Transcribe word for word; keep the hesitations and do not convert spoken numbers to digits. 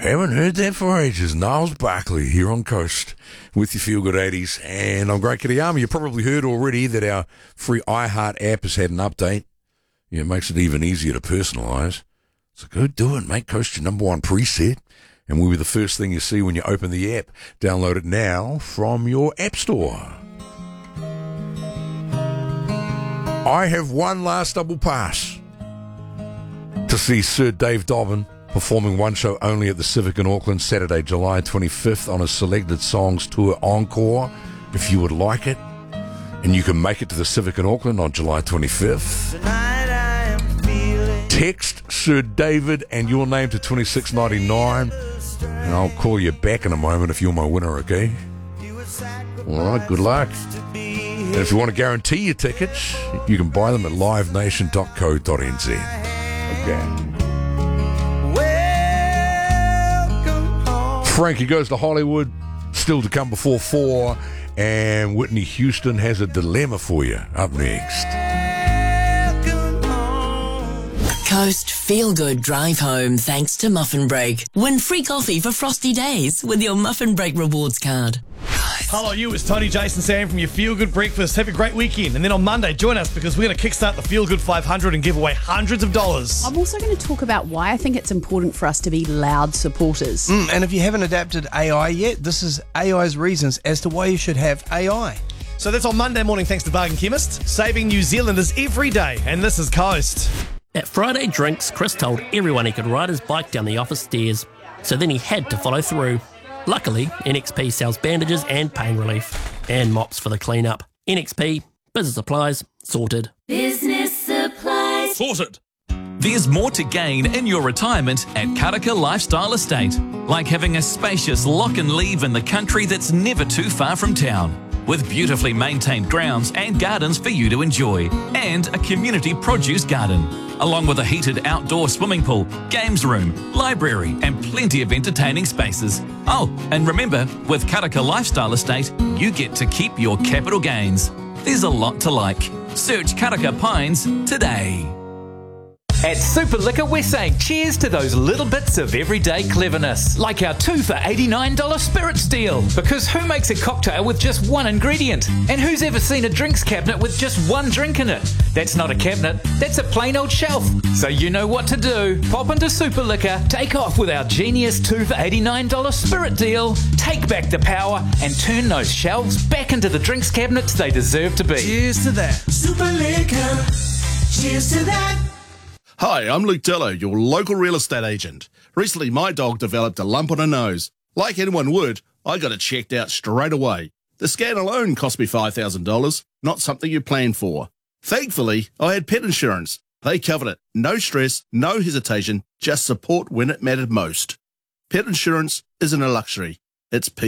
Haven't heard that for ages. Niles Barkley here on Coast with your Feel Good eighties. And I'm Greg Kitayama. You probably heard already that our free iHeart app has had an update. Yeah, it makes it even easier to personalise. So go do it. Make Coast your number one preset. And we'll be the first thing you see when you open the app. Download it now from your app store. I have one last double pass to see Sir Dave Dobbin performing one show only at the Civic in Auckland, Saturday, July twenty-fifth on a Selected Songs Tour Encore, if you would like it. And you can make it to the Civic in Auckland on July twenty-fifth. Text Sir David and your name to twenty-six ninety-nine, and I'll call you back in a moment if you're my winner, okay? All right, good luck. And if you want to guarantee your tickets, you can buy them at live nation dot co dot n z. Okay. Frankie Goes to Hollywood, still to come before four, and Whitney Houston has a dilemma for you up next. Coast Feel Good Drive Home thanks to Muffin Break. Win free coffee for frosty days with your Muffin Break rewards card. Hello, you. It's Tony, Jason, Sam from your Feel Good Breakfast. Have a great weekend. And then on Monday, join us because we're going to kickstart the Feel Good five hundred and give away hundreds of dollars. I'm also going to talk about why I think it's important for us to be loud supporters. Mm, and if you haven't adapted A I yet, this is A I's reasons as to why you should have A I. So that's on Monday morning thanks to Bargain Chemist, saving New Zealanders every day. And this is Coast. At Friday Drinks, Chris told everyone he could ride his bike down the office stairs, so then he had to follow through. Luckily, N X P sells bandages and pain relief, and mops for the clean-up. N X P, business supplies, sorted. Business supplies. Sorted. There's more to gain in your retirement at Karaka Lifestyle Estate, like having a spacious lock and leave in the country that's never too far from town, with beautifully maintained grounds and gardens for you to enjoy, and a community produce garden, along with a heated outdoor swimming pool, games room, library, and plenty of entertaining spaces. Oh, and remember, with Karaka Lifestyle Estate, you get to keep your capital gains. There's a lot to like. Search Karaka Pines today. At Super Liquor, we're saying cheers to those little bits of everyday cleverness, like our two for eighty-nine dollars spirits deal. Because who makes a cocktail with just one ingredient? And who's ever seen a drinks cabinet with just one drink in it? That's not a cabinet, that's a plain old shelf. So you know what to do. Pop into Super Liquor, take off with our genius two for eighty-nine dollars spirit deal, take back the power, and turn those shelves back into the drinks cabinets they deserve to be. Cheers to that. Super Liquor. Cheers to that. Hi, I'm Luke Dillo, your local real estate agent. Recently, my dog developed a lump on her nose. Like anyone would, I got it checked out straight away. The scan alone cost me five thousand dollars, not something you planned for. Thankfully, I had pet insurance. They covered it. No stress, no hesitation, just support when it mattered most. Pet insurance isn't a luxury. It's peace.